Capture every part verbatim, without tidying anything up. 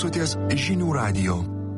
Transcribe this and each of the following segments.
klausotės Žinių radijo.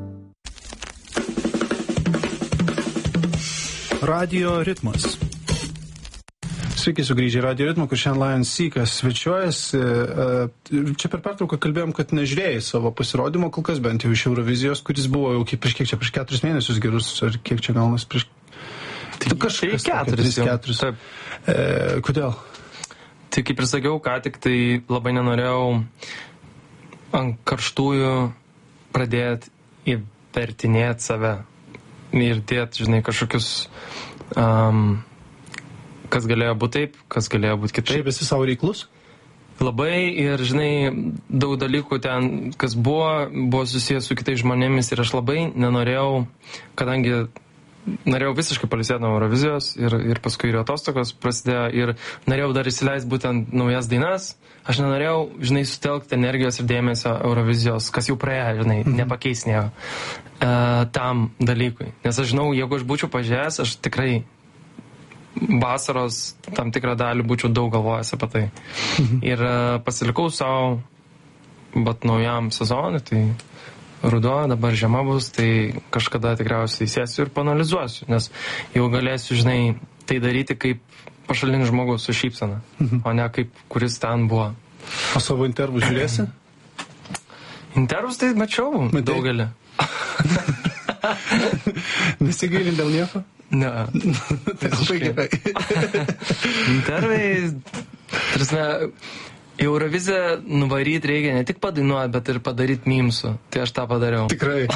Radio ritmas. Sveiki sugrįžę į Radio ritmą, kur šiandien Lion Seekas svečiuojasi. Čia per pertrauką kalbėjom, kad nežiūrėjai savo pasirodymo, kol kas bent jau iš Eurovizijos, kuris buvo jau prieš kiek čia, prieš keturis mėnesius gerus, ar kiek čia gaunas prieš... Tai kažkas keturis. keturis. E, kodėl? Tai kaip ir sakiau, ką tik tai labai nenorėjau ant karštųjų pradėti įvertinėti save ir dėti, žinai, kažkokius, um, kas galėjo būti taip, kas galėjo būti kitaip. Šiaip esi savo reiklus? Labai ir, žinai, daug dalykų ten, kas buvo, buvo susijęs su kitais žmonėmis ir aš labai nenorėjau, kadangi norėjau visiškai palisėti nuo Eurovizijos ir, ir paskui ir atostogos prasidėjo ir norėjau dar įsileisti būtent naujas dainas. Aš nenorėjau, žinai, sutelkti energijos ir dėmesio Eurovizijos, kas jau praėjo, žinai, mm-hmm. nepakeis nieko uh, tam dalykui. Nes aš žinau, jeigu aš būčiau pažiūrėjęs, aš tikrai vasaros tam tikrą dalį būčiau daug galvojęs apie tai. Mm-hmm. Ir uh, pasilikau savo, bet naujam sezonui, tai ruduo, dabar žiema bus, tai kažkada tikriausiai sėsiu ir panalizuosiu, nes jau galėsiu, žinai, tai daryti kaip pašalinis žmogus su šypsena, mhm. o ne kaip kuris ten buvo. O savo intervus žiūrėsi? Intervus tai mačiau Matai? daugelį. Nesigailin dėl nieko? Ne. Tai labai gerai. Intervai, tarsi, į Euroviziją nuvaryti reikia ne tik padainuoti, bet ir padaryti mimsų. Tai aš tą padariau. Tikrai.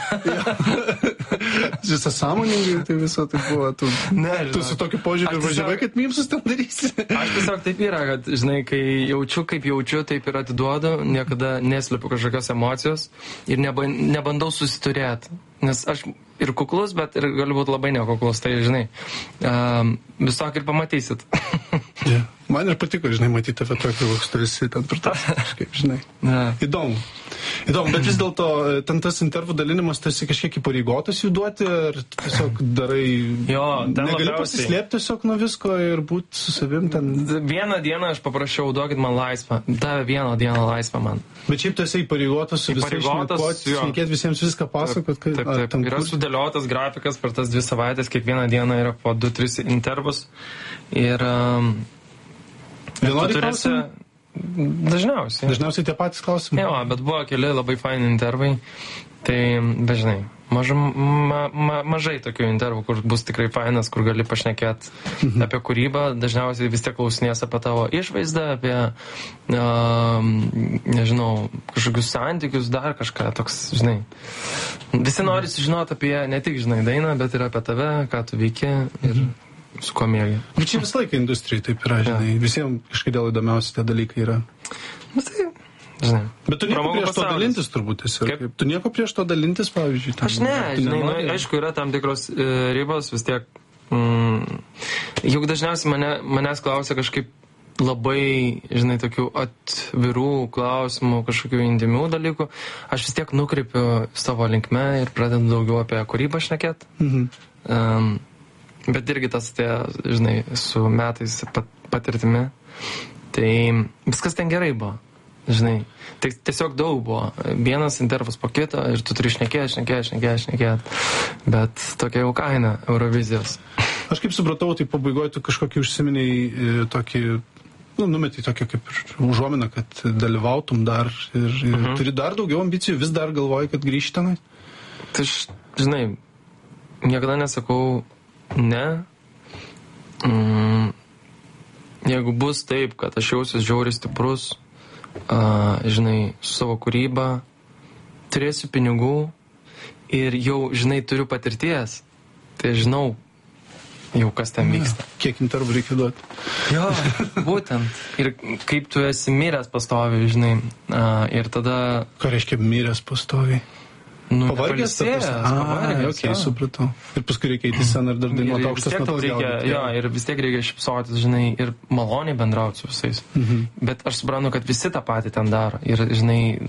Visą sąmoningai, tai viso tai buvo. Tu, ne, tu su tokiu požiūriu važiavai, kad mimsus ten darysi. Aš tiesiog taip yra, kad, žinai, kai jaučiu, kaip jaučiu, taip ir atiduodu, niekada neslepiu kažkokios emocijos ir neba, nebandau susiturėti. Nes aš ir kuklus, bet ir galiu būti labai nekuklus, tai, žinai, um, visok ir pamatysit. Yeah. Man ir patiko, žinai, matyti apie tokį, koks tu esi ten turtas, kažkaip, žinai. Yeah. Įdomu. Įdomu, bet vis dėlto ten tas intervų dalinimas, tu esi kažkiek įpareigotas jų duoti, ar tiesiog darai... Jo, ten negali labiausiai pasislėpti tiesiog nuo visko ir būti su savim ten... Vieną dieną aš paprašiau, duokit man laisvą. Davė vieną dieną laisvą man. Bet šiaip tu esi įpareigotas su visai šnekoti, šnekėti visiems viską pasakot. Taip, taip, taip. Yra kur... sudėliotas grafikas per tas dvi savaitės, kiekvieną dieną yra po du tris intervus. Ir... Um, Vienodai klausimai? Dažniausiai. Dažniausiai tie patys klausimai? Jo, bet buvo keli labai faini intervai. Tai, dažnai, maža, ma, ma, mažai tokių intervų, kur bus tikrai fainas, kur gali pašnekėti mhm. apie kūrybą. Dažniausiai vis tiek klausinės apie tavo išvaizdą, apie, uh, nežinau, kažkokius santykius, dar kažką toks, žinai. Visi nori sužinoti apie ne tik, žinai, dainą, bet ir apie tave, ką tu veiki ir... Mhm. Su kuo mėgi. Bet čia visą laiką industrijai taip yra, žinai. Ja. Visiems kažkaip įdomiausi tie dalykai yra. Bet tai, žinai. Bet tu nieko prieš to dalintis turbūt esi. Tu nieko prieš to dalintis, pavyzdžiui. Tam, aš ne, žinai, nu, aišku, yra tam tikros e, ribos, vis tiek. Mm, juk dažniausiai mane, manęs klausia kažkaip labai, žinai, tokių atvirų klausimų, kažkokių intymių dalykų. Aš vis tiek nukreipiu savo linkme ir pradedu daugiau apie kūrybą šnekėti. Mhm. Um, Bet irgi tas, tie, žinai, su metais pat, patirtimi, tai viskas ten gerai buvo, žinai. Tai tiesiog daug buvo. Vienas intervas po kito ir tu turi šnekėti, šnekėti, šnekėti, šnekėti. Bet tokia jau kaina Eurovizijos. Aš kaip supratau, tai pabaigoje tu kažkokį užsiminiai tokį, nu, numetai tokį kaip užuominą, kad dalyvautum dar ir, ir mhm. turi dar daugiau ambicijų, vis dar galvoji, kad grįžti tenai? Tai aš, žinai, niekada nesakau ne. Mm, jeigu bus taip, kad aš jausiuos žiauriai stiprus, uh, žinai, su savo kūryba, turėsiu pinigų ir jau, žinai, turiu patirties, tai žinau jau, kas ten vyksta. Ja, kiek intervų reikia duoti. Jo, būtent. Ir kaip tu esi miręs pastoviai, žinai, uh, ir tada... Ką reiškia miręs pastoviai? Nu, pavargęs, pavargęs, okei, supratau. Ir paskui reikia įti sceną ir dar dainuoti aukštas natas gaudyti. Jo, ir vis tiek reikia šypsotis, žinai, ir maloniai bendrauti su visais. Mhm. Bet aš suprantu, kad visi tą patį ten daro. Ir, žinai,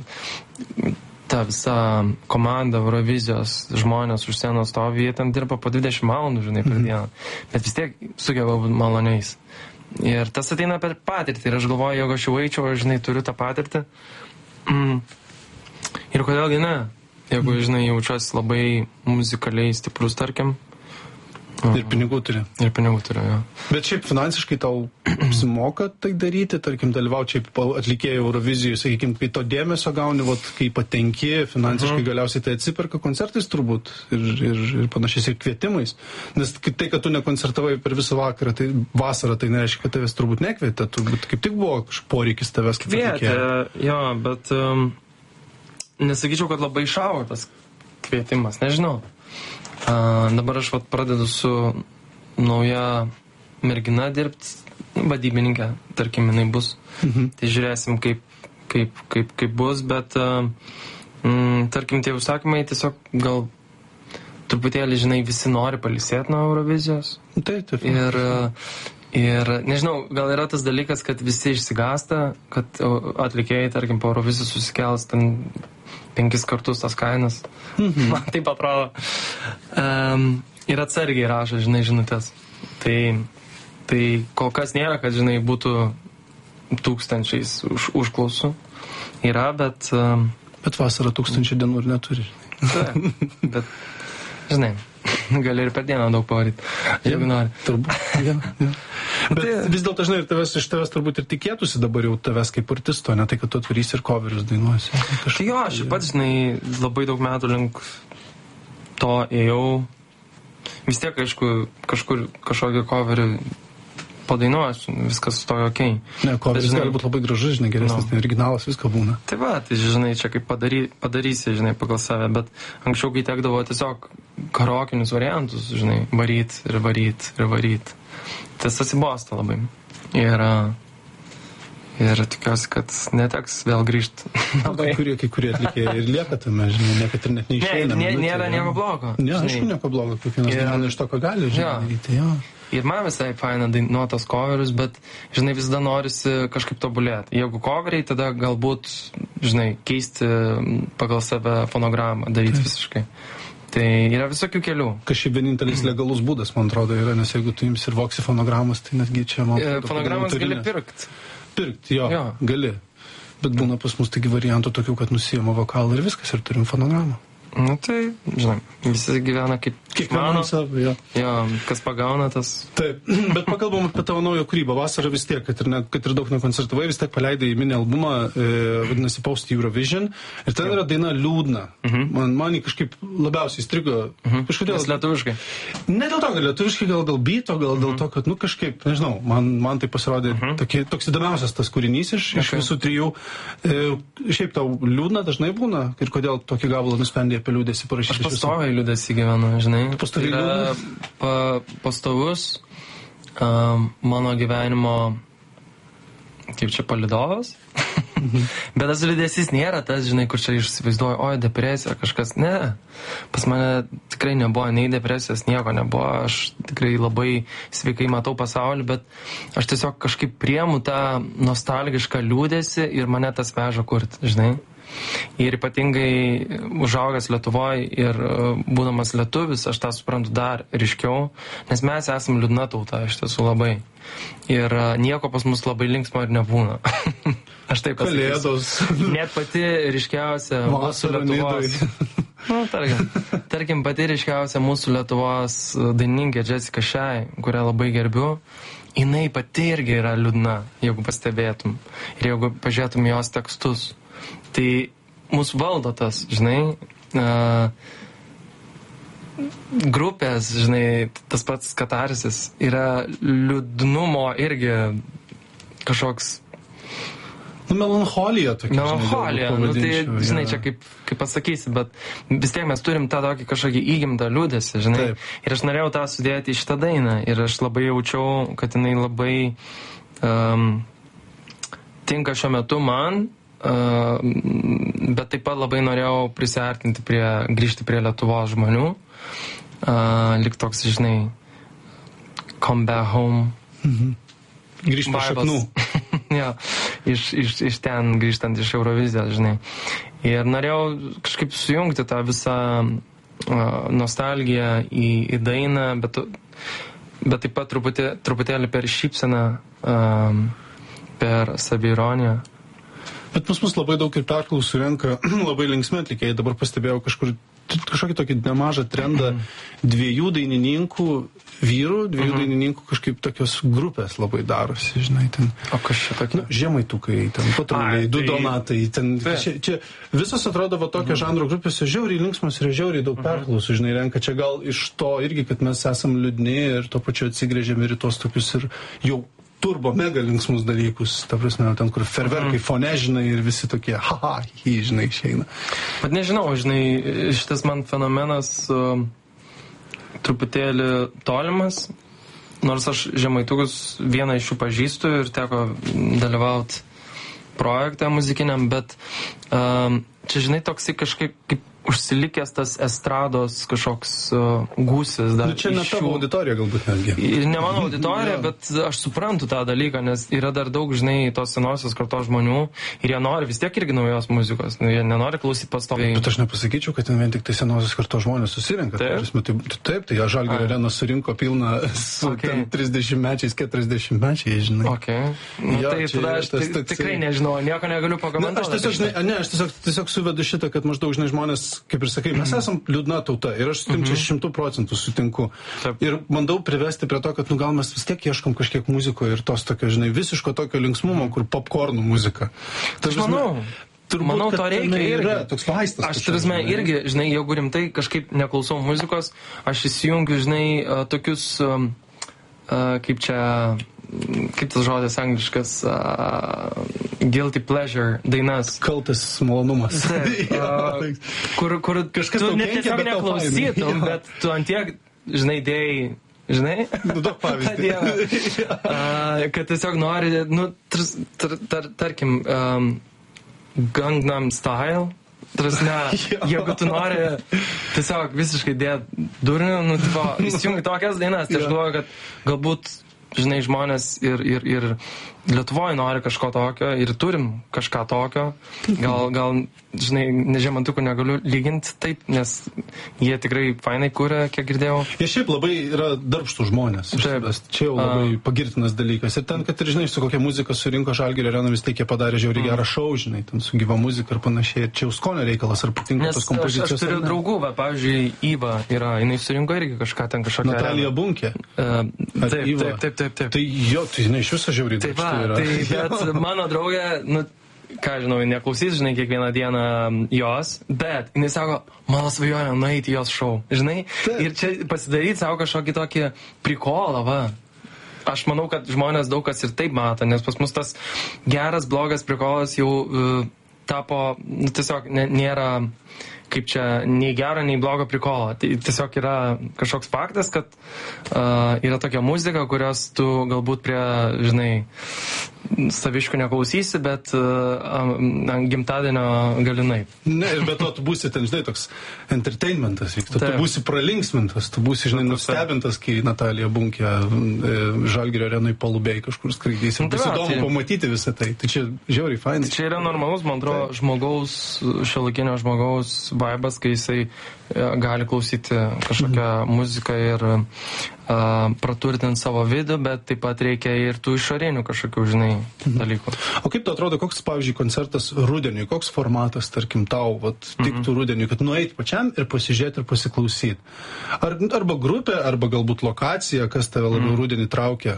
ta visa komanda Eurovizijos žmonės už scenos stovi, jie ten dirba po dvidešimt valandų, žinai, per dieną. Mhm. Bet vis tiek sugeba būti maloniais. Ir tas ateina per patirtį. Ir aš galvoju, jeigu aš jau eičiau, aš, žinai, turiu tą patirtį. Mm. Ir kodėlgi ne? Jeigu, žinai, jaučiuosi labai muzikaliai stiprus, tarkim. Ir pinigų turi. Ir pinigų turi, jo. Bet šiaip finansiškai tau apsimoka tai daryti, tarkim, dalyvauti šiaip atlikėjų Eurovizijų, sakykime, kai to dėmesio gauni, vat, kai patenki, finansiškai uh-huh. galiausiai tai atsiperka koncertais turbūt ir, ir, ir panašiais ir kvietimais. Nes tai, kad tu nekoncertavai per visą vakarą, tai vasarą, tai nereiškia, kad tavęs turbūt nekvietė, turbūt kaip tik buvo kažkoks poreikis tavęs kaip atlikėjo. Kvietė, jo, bet um, nesakyčiau, kad labai išaugo tas kvietimas, nežinau. Uh, dabar aš vat pradedu su nauja mergina dirbti, vadybininkė, tarkim, jinai bus. Mhm. Tai žiūrėsim, kaip, kaip, kaip, kaip bus, bet uh, mm, tarkim, tie užsakymai tiesiog gal truputėlį, žinai, visi nori pailsėti nuo Eurovizijos. Taip, taip. Ir, uh, ir nežinau, gal yra tas dalykas, kad visi išsigąsta, kad atlikėjai, tarkim, po Eurovizijos susikels ten penkis kartus tas kainas. Mm-hmm. Man taip atrodo. Um, ir atsargiai rašo, žinai, žinutės. Tai, tai kol kas nėra, kad, žinai, būtų tūkstančiais už, užklausų. Yra, bet... Um, bet vasarą tūkstančių dienų ir neturi. Taip, bet, žinai, gali ir per dieną daug pavaryti, jeigu nori. Turbūt, ja, ja. Bet tai, vis dėlto, žinai, tavęs, iš tavęs turbūt ir tikėtųsi dabar jau tavęs kaip artisto, ne tai, kad tu atvarysi ir coverius dainuosi. Tai jo, aš pats, žinai, labai daug metų link to ėjau. Vis tiek, aišku, kažkur kažkokį coverį padainuosiu, viskas stojo okei. Okay. Ne, coveris gali būti labai gražus, žinai, geresnis, no. Originalas, visko būna. Tai va, tai žinai, čia kaip padary, padarysi, žinai, pagal save, bet anksčiau, kai tekdavo tiesiog karokinius variantus, žinai, varyt ir varyt ir varyt. Tas atsibosta labai. Ir, ir tikiuosi, kad neteks vėl grįžti. Kai kurie, kai kurie atlikėjai ir lieka tame, žinai, niekad ir net neišeina. Ne, nė, nėra nieko blogo. Ne, aišku, nieko blogo, kiekvienas gyvena iš to, ką gali, žinai. Tai, jo. Ir man visai faina dainuot tos coverius, bet, žinai, visada norisi kažkaip tobulėti. Jeigu coveriai, tada galbūt, žinai, keisti pagal save fonogramą, daryti visiškai. Tai yra visokių kelių. Kažkaip vienintelis legalus būdas, man atrodo, yra, nes jeigu tu imsi ir voksi fonogramas, tai netgi čia, man atrodo, fonogramas gali pirkti. Pirkti, jo, jo, gali. Bet būna pas mus taigi variantų tokių, kad nusijama vokalą ir viskas, ir turim fonogramą. Nu tai, žinai, visi gyvena kaip kiekvienam savo, jo. Jo, kas pagauna tas. Taip, bet pakalbam apie tavo naują kūrybą. Vasarą vis tiek, kad ir, ne, kad ir daug nekoncertavai, vis tiek paleidai mini albumą, e, vadinasi Post Eurovision, ir ten yra daina Liūdna. Mhm. Man, man jį kažkaip labiausiai įstrigo. Mhm. Kažkodėl. Nes lietuviškai. Ne dėl to, kad lietuviškai, gal dėl beato, gal mhm. dėl to, kad, nu, kažkaip, nežinau, man, man tai pasirodė mhm. tokie, toks įdomiausias tas kūrinys iš, okay. iš visų trijų. E, šiaip tau liūdna dažnai būna, ir kodėl tokį gabalą nusprendė apie liūdėsi parašyti? Aš pastoviai liūdėsi gyvenu, žinai. Pastoviai liūdnas? Pa, pastovus um, mano gyvenimo, kaip čia, palydovas. Mhm. Bet tas liūdėsis nėra tas, žinai, kur čia išsivaizduoju, oi, depresija, kažkas. Ne. Pas mane tikrai nebuvo nei depresijos, nieko nebuvo. Aš tikrai labai sveikai matau pasaulį, bet aš tiesiog kažkaip priemu tą nostalgišką liūdėsi ir mane tas veža kurti, žinai. Ir ypatingai užaugęs Lietuvoje ir būdamas lietuvis, aš tą suprantu dar ryškiau, nes mes esam liūdna tauta, iš tiesų labai. Ir nieko pas mus labai linksmo ir nebūna. Aš taip pasakysiu. Kalėdos. Net pati ryškiausia mūsų Lietuvos. Nu, tarkim, tarkim, pati ryškiausia mūsų Lietuvos dainininkė Jessica Shai, kurią labai gerbiu, jinai pati irgi yra liūdna, jeigu pastebėtum. Ir jeigu pažiūrėtum jos tekstus. Tai mūsų valdo tas, žinai, uh, grupės, žinai, tas pats katarsis yra liūdnumo irgi kažkoks. Nu, melancholija tokia. Melancholija, nu, tai, žinai, čia kaip, kaip pasakysi, bet vis tiek mes turim tą tokį kažkokį įgimtą liūdėsi, žinai. Taip. Ir aš norėjau tą sudėti į šitą dainą ir aš labai jaučiau, kad jinai labai um, tinka šiuo metu man. Uh, bet taip pat labai norėjau prisiartinti prie, grįžti prie Lietuvos žmonių. Uh, lik toks, žinai, come back home. Mhm. Grįžti prie šaknų. Ja, iš, iš, iš ten, grįžtant iš Eurovizijos, žinai. Ir norėjau kažkaip sujungti tą visą uh, nostalgiją į, į dainą, bet, bet taip pat truputį, truputėlį per šypseną, uh, per saviironiją. Bet pas mus labai daug ir perklausų renka labai linksmi atlikėjai. Dabar pastebėjau kažkur kažkokį tokį nemažą trendą dviejų dainininkų vyrų, dviejų mhm. dainininkų kažkaip tokios grupės labai darosi, žinai, ten. O kas čia tokia? Nu, žemaitukai, ten patruliai, du tai... donatai, ten. Čia, čia visos atrodo va tokio mhm. žanro grupėse žiauriai linksmas ir žiauriai daug mhm. perklausų, žinai, renka. Čia gal iš to irgi, kad mes esam liūdni ir tuo pačiu atsigrėžėm ir į tos tokius ir jau turbo mega linksmus dalykus, ta prasme, ten kur ferverkai mm. fone, žinai, ir visi tokie, haha, hi, žinai, išeina. Bet nežinau, žinai, šitas man fenomenas uh, truputėlį tolimas, nors aš žemaitukus vieną iš jų pažįstu ir teko dalyvauti projekte muzikiniam, bet uh, čia, žinai, toksai kažkaip kaip užsilikęs tas estrados kažkoks uh, gūsis dar. Nu, čia ne tavo auditorija galbūt netgi. Ir ne mano auditorija, yeah. bet aš suprantu tą dalyką, nes yra dar daug, žinai, tos senosios kartos žmonių ir jie nori vis tiek irgi naujos muzikos, nu, jie nenori klausyti pastoviai. Bet aš nepasakyčiau, kad ten vien tik tai senosios kartos žmonės susirenka. Taip, taip, taip tai Žalgirio arena surinko pilną su okay. ten trisdešimtmečiais, keturiasdešimtmečiais, žinai. Okay. Nu, jo, tai tada aš tas, tai, tikrai nežinau, nieko negaliu pakomentuoti. Aš tiesiog, žinai, ne, aš tiesiog, tiesiog suvedu šitą, kad maždaug, žinai, žmonės, kaip ir sakai, mes esam liūdna tauta ir aš su tim čia šimtų procentų sutinku. Taip. Ir bandau privesti prie to, kad nu gal mes vis tiek ieškom kažkiek muzikoje ir tos tokio, žinai, visiško tokio linksmumo, kur popkornų muzika. Tai aš manau, turbūt, manau, to reikia irgi. Toks vaistas. Aš turime irgi, žinai, jeigu rimtai kažkaip neklausau muzikos, aš įsijungiu, žinai, tokius, um, uh, kaip čia, kaip tas žodis angliškas, uh, guilty pleasure dainas. Kaltas malonumas. Taip, uh, kur, kur kažkas tu net tiesiog neklausytum, bet tu antiek, žinai, dėjai, žinai? Nu, daug pavyzdį. uh, kad tiesiog nori, nu, tar, tar, tar, tarkim, um, Gangnam Style. Trasme, jeigu tu nori tiesiog visiškai dėti durnių, nu, tipo, įsijungi tokias dainas, tai aš galvoju, kad galbūt, žinai, žmonės ir, ir, ir Lietuvoje nori kažko tokio ir turim kažką tokio. Gal, gal žinai, nežemantukų negaliu lyginti taip, nes jie tikrai fainai kūrė, kiek girdėjau. Jie šiaip labai yra darbštų žmonės. Taip. Čia jau labai uh, pagirtinas dalykas. Ir ten, kad ir, žinai, su kokia muzika surinko Žalgirio areną, vis tiek jie padarė žiauriai gerą šou, žinai, ten su gyva muzika ir panašiai. Čia jau skonio reikalas, ar patinka tos kompozicijos. Aš, aš turiu draugų, va, pavyzdžiui, Iva yra, jinai surinko irgi kažką ten kažkokią. Natalija Bunkė. Uh, taip, taip, taip, taip, taip. Tai jo, tai jinai iš viso žiauriai darbštų yra. Tai, bet mano draugė, nu, ką žinau, neklausys, žinai, kiekvieną dieną jos, bet jinai sako, mano svajonė nueiti jos šou, žinai, taip. Ir čia pasidaryti savo kažkokį tokį prikolą, va. Aš manau, kad žmonės daug kas ir taip mato, nes pas mus tas geras, blogas prikolas jau uh, tapo, nu, tiesiog ne, nėra kaip čia, nei gero, nei blogo prikolo. Tai tiesiog yra kažkoks faktas, kad uh, yra tokia muzika, kurios tu galbūt prie, žinai, saviškų neklausysi, bet uh, gimtadienio galinai. Ne, ir be to tu būsi ten, žinai, toks entertainmentas vyksta. Tu būsi pralinksmintas, tu būsi, žinai, nustebintas, kai Natalija Bunkė Žalgirio arenui palubėjai kažkur skraidys. Ir bus įdomu tai pamatyti visą tai. Tai čia žiauriai fainai. Čia yra normalus, man atrodo, žmogaus, šiuolaikinio žmogaus vaibas, kai jisai gali klausyti kažkokią mm. muziką ir uh, praturtinti savo vidų, bet taip pat reikia ir tų išorinių kažkokių, žinai, mm. dalykų. O kaip tu atrodo, koks, pavyzdžiui, koncertas rudeniui, koks formatas, tarkim, tau, vat, tiktų mm. rudeniui, kad nueit pačiam ir pasižiūrėti ir pasiklausyti? Ar, arba grupė, arba galbūt lokacija, kas tave labiau mm. rudenį traukia?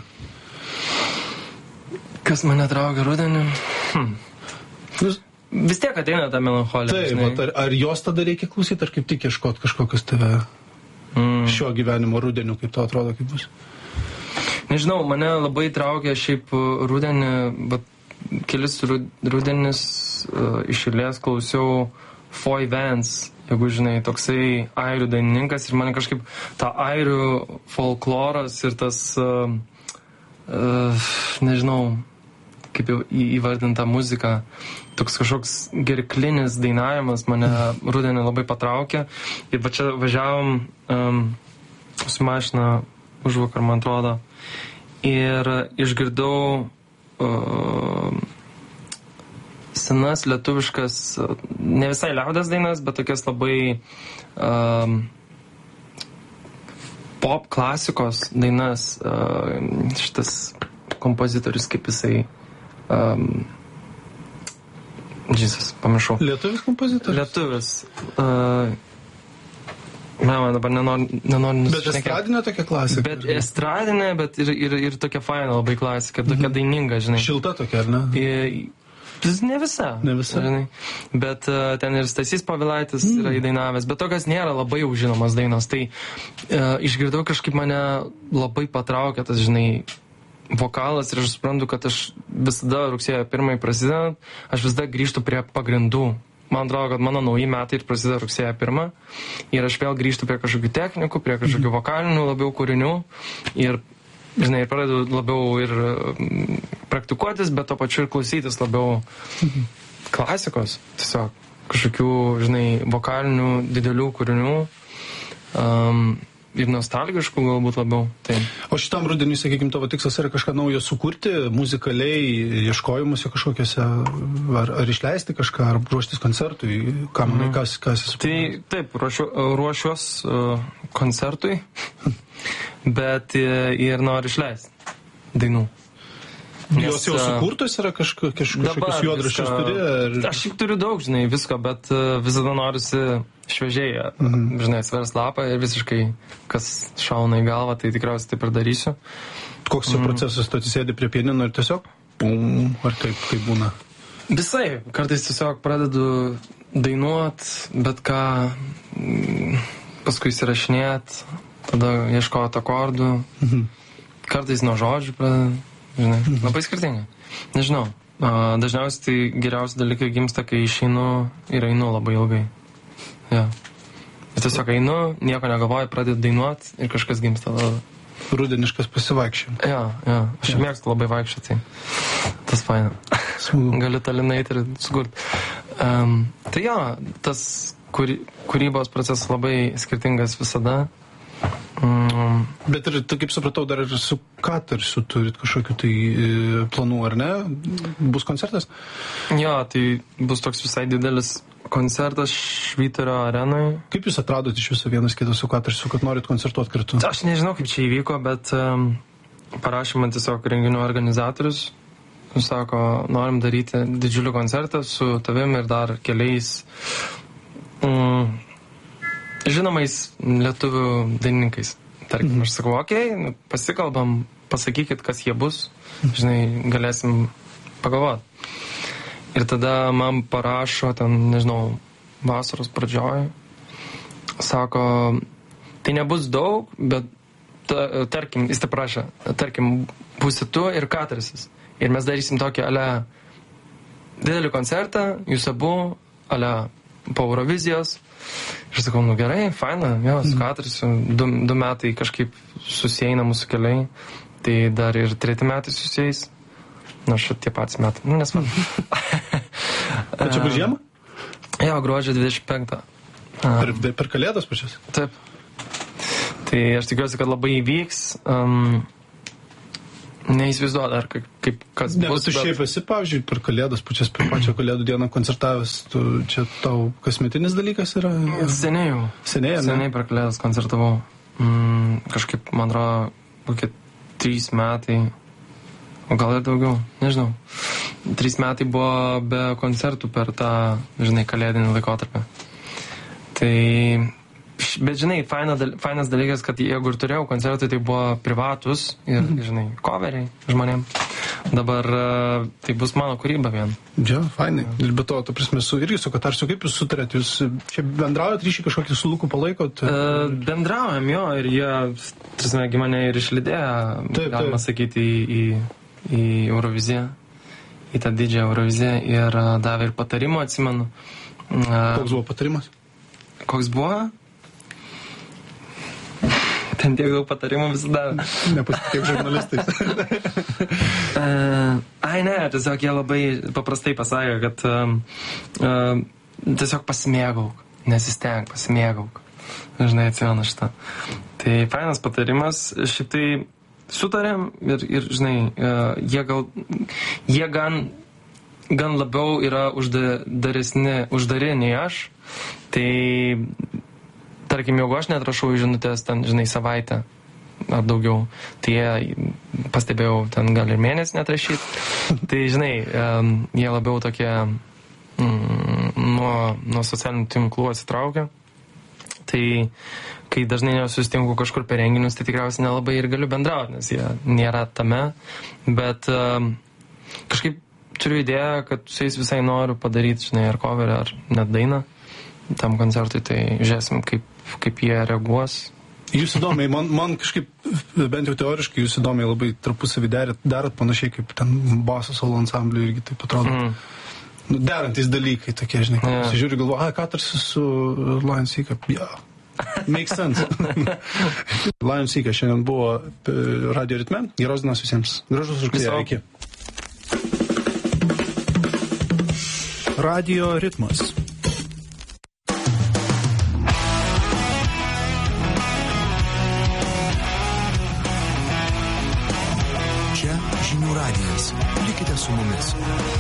Kas mane traukia rudenį? Hm. Jūs... Vis tiek ateina ta melancholija. Taip, ar, ar jos tada reikia klausyti, ar kaip tik ieškoti kažkokius tave mm. šio gyvenimo rudeniu, kaip to atrodo, kaip bus? Nežinau, mane labai traukia šiaip rudenį, bet kelis rudenis uh, iš eilės klausiau Foy Vance, jeigu žinai, toksai airių dainininkas ir mane kažkaip ta airių folkloras ir tas, uh, uh, nežinau, kaip jau įvardinta muzika, toks kažkoks gerklinis dainavimas mane rudenį labai patraukė. Ir va čia važiavom um, su mašina užvakar, man atrodo, ir išgirdau uh, senas lietuviškas, ne visai liaudies dainas, bet tokias labai um, pop klasikos dainas. Uh, šitas kompozitorius, kaip jisai um, Jesus, pamiršau. Lietuvis kompozitorius? Lietuvis. Uh, ne, man dabar nenoriu nenori Bet estradinė tokia klasika? Bet estradinė, bet ir, ir, ir tokia faina labai klasika, tokia mhm. daininga, žinai. Šilta tokia, ar ne? I, ne visa. Ne visa. Žinai. Bet uh, ten ir Stasys Povilaitis mm. yra įdainavęs, bet tokios nėra labai jau žinomas dainos. Tai uh, išgirdau kažkaip mane labai patraukė tas, žinai, vokalas ir aš suprantu, kad aš visada rugsėjo pirmąjį prasidedant, aš visada grįžtu prie pagrindų. Man atrodo, kad mano nauji metai ir prasideda rugsėjo pirmą ir aš vėl grįžtu prie kažkokių technikų, prie kažkokių vokalinių labiau kūrinių ir, žinai, ir pradedu labiau ir praktikuotis, bet to pačiu ir klausytis labiau klasikos, tiesiog kažkokių, žinai, vokalinių didelių kūrinių. Um, Ir nostalgiškų galbūt labiau. Tai. O šitam rudeniui, sakykime, tavo tikslas yra kažką naujo sukurti, muzikaliai, ieškojimuose kažkokiuose, ar, ar išleisti kažką, ar ruoštis koncertui, ką manai, mm. kas, kas esi? Tai taip, ruošiu, ruošiuos uh, koncertui, bet uh, ir noriu išleisti dainų. Nes, jos jau sukurtos yra kažko, kaž, kažkokius juodraščius turi? Ar... Aš jau turiu daug, žinai, visko, bet uh, visada norisi šviežiai, mhm. žinai, svers lapą ir visiškai, kas šauna į galvą, tai tikriausiai taip ir darysiu. Koks jau mm. procesas, tu atsisėdi prie pianino ir tiesiog, pum, ar kaip, kaip būna? Visai, kartais tiesiog pradedu dainuot, bet ką, paskui įsirašinėt, tada ieškot akordų, mhm. kartais nuo žodžių pradedu. Žinai, mhm. labai skirtingai. Nežinau. Dažniausiai tai geriausi dalykai gimsta, kai išeinu ir einu labai ilgai. Ja. Ir tiesiog einu, nieko negalvoju, pradedu dainuoti ir kažkas gimsta. Rudeniškas pasivaikščiavimas. Ja, ja. Aš ja. mėgstu labai vaikščioti. Tas faina. Galiu talinai ir sugurt. Um, tai jo, tas kūry, kūrybos procesas labai skirtingas visada. Mm. Bet ir, tu, kaip supratau, dar ir su Katarsiu turit kažkokiu tai e, planų, ar ne? Bus koncertas? Jo, tai bus toks visai didelis koncertas Švyturio arenai. Kaip jūs atradot iš viso vienas kitą su Katarsiu, kad norit koncertuoti kartu? Aš nežinau, kaip čia įvyko, bet um, parašė man tiesiog renginių organizatorius. Sako, norim daryti didžiulį koncertą su tavim ir dar keliais mm, žinomais lietuvių dainininkais. Tarkim, mm. aš sakau, okei, okay, pasikalbam, pasakykit, kas jie bus, žinai, galėsim pagalvoti. Ir tada man parašo ten, nežinau, vasaros pradžioj, sako, tai nebus daug, bet ta, tarkim, jis te prašė, tarkim, būsi tu ir Katarsis. Ir mes darysim tokį ale didelį koncertą, jūs abu, ale po Eurovizijos. Ir sakau, nu gerai, faina, jo, su Katarsiu, du, du metai kažkaip susieina mūsų keliai, tai dar ir treti metai susieis. Na, aš tie patys metai, nu nesvarbu. O čia bus žiemą? Jo, gruodžio dvidešimt penktą. Per, per kalėdas pačias? Taip. Tai aš tikiuosi, kad labai įvyks. Um, Neįsivaizduoju dar, kaip, kaip kas ne, bus. Tu šiaip esi, pavyzdžiui, per kalėdas, pačias per pačią kalėdų dieną koncertavęs, tu, čia tau kasmetinis dalykas yra? Seniai jau. Seniai, ne? Seniai per kalėdas koncertavau. Mm, kažkaip, man atrodo, kokie trys metai, o gal ir daugiau, nežinau. Trys metai buvo be koncertų per tą, žinai, kalėdinį laikotarpį. Tai... Bet, žinai, faina, fainas dalykas, kad jeigu ir turėjau koncertai, tai buvo privatus ir, mm-hmm. žinai, coveriai žmonėm. Dabar tai bus mano kūryba vien. Ja, fainai. Ir be to, tu prasme, su, irgi su Katarsiu, kaip jūs sutarėt? Jūs čia bendraujat ryšį kažkokį su Luku palaikot? Uh, bendraujam, jo, ir jie, prasme, mane ir išlydėjo, taip, galima taip. sakyti, į, į, į Euroviziją, į tą didžiąją Euroviziją ir uh, davė ir patarimų, atsimenu. Uh, Koks buvo patarimas? Koks buvo? Ten tiek daug patarimų visada. Nepasitikėk žurnalistais. uh, ai ne, tiesiog jie labai paprastai pasakė, kad uh, uh, tiesiog pasimėgauk, nesisteng, pasimėgauk. Žinai, atsimenu šitą. Tai fainas patarimas, šitai sutarėm ir, ir žinai, uh, jie gal, jie gan, gan labiau yra uždaresni, uždari nei aš. Tai tarkim, jeigu aš netrašau žinutės ten, žinai, savaitę ar daugiau, tai jie, pastebėjau, ten gal ir mėnesį netrašyti. Tai, žinai, um, jie labiau tokie, nuo, nuo socialinių tinklų atsitraukę. Tai kai dažnai nesusitinku kažkur per renginius, tai tikriausiai nelabai ir galiu bendrauti, nes jie nėra tame. Bet uh, kažkaip turiu idėją, kad su jais visai noriu padaryti, žinai, ar coverį, ar net dainą tam koncertui, tai žiūrėsim, kaip, kaip jie reaguos. Jūs įdomiai, man, man kažkaip, bent jau teoriškai, jūs įdomiai labai tarpusavį darat, darat panašiai kaip ten baso solo ansambliui irgi taip atrodo. Mm. Nu, derantis dalykai tokie, žinai, yeah. Pasižiūri, galvoju, a, ką tarsi su Lion Seeker, ja, makes sense. Lion Seeker šiandien buvo Radio Ritme, geros dienos visiems, gražus rugsėjo, iki. Radio Ritmas. Čia Žinių radijas. Likite su mumis.